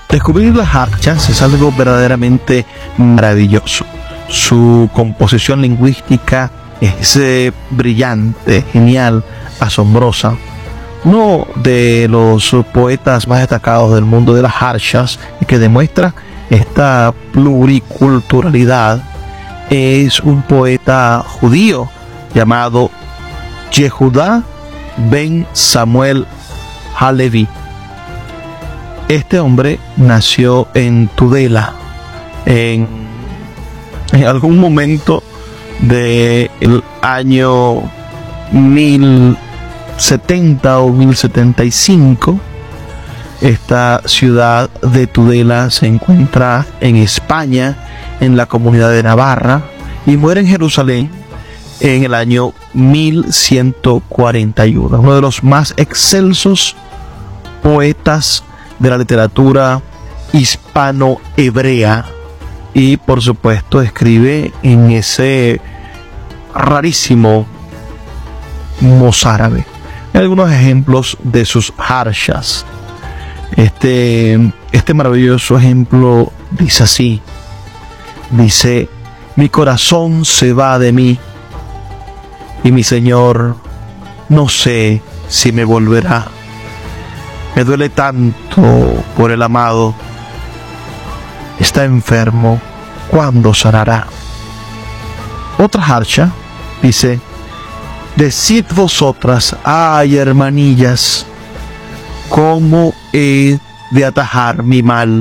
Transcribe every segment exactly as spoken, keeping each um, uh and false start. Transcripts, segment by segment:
Descubrir las harshas es algo verdaderamente maravilloso. Su composición lingüística es eh, brillante, genial, asombrosa. Uno de los poetas más destacados del mundo de las harshas y que demuestra esta pluriculturalidad es un poeta judío llamado Yehudá ben Samuel Halevi. Este hombre nació en Tudela en, en algún momento del año mil setenta o mil setenta y cinco. Esta ciudad de Tudela se encuentra en España, en la Comunidad de Navarra, y muere en Jerusalén en el año mil ciento cuarenta y uno. Uno de los más excelsos poetas de la literatura hispano-hebrea, y por supuesto escribe en ese rarísimo mozárabe. Hay algunos ejemplos de sus harshas. Este, este maravilloso ejemplo dice así, dice: mi corazón se va de mí y mi Señor no sé si me volverá. Me duele tanto por el amado, está enfermo, ¿cuándo sanará? Otra harsha dice: decid vosotras, ay hermanillas, ¿cómo he de atajar mi mal?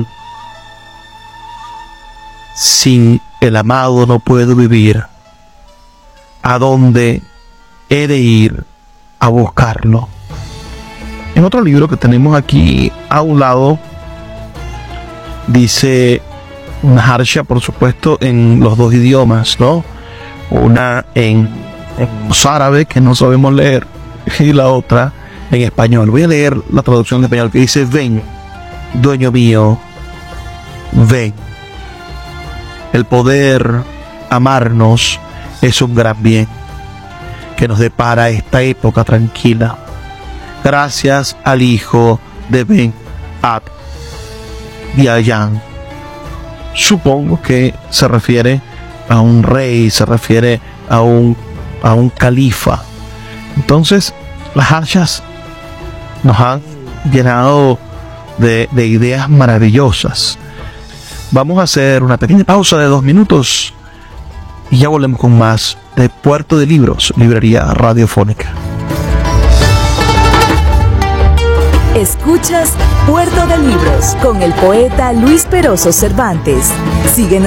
Sin el amado no puedo vivir. ¿A dónde he de ir a buscarlo? En otro libro que tenemos aquí a un lado, dice una harsha, por supuesto, en los dos idiomas, ¿no? Una en, en mozárabe, que no sabemos leer, y la otra en español. Voy a leer la traducción en español, que dice: ven, dueño mío, ven. El poder amarnos es un gran bien que nos depara esta época tranquila. Gracias al hijo de Ben Ad Diayan. Supongo que se refiere a un rey, se refiere a un, a un califa. Entonces, las harshas nos han llenado de, de ideas maravillosas. Vamos a hacer una pequeña pausa de dos minutos y ya volvemos con más de Puerto de Libros, librería radiofónica. Escuchas Puerto de Libros con el poeta Luis Peroso Cervantes. Síguenos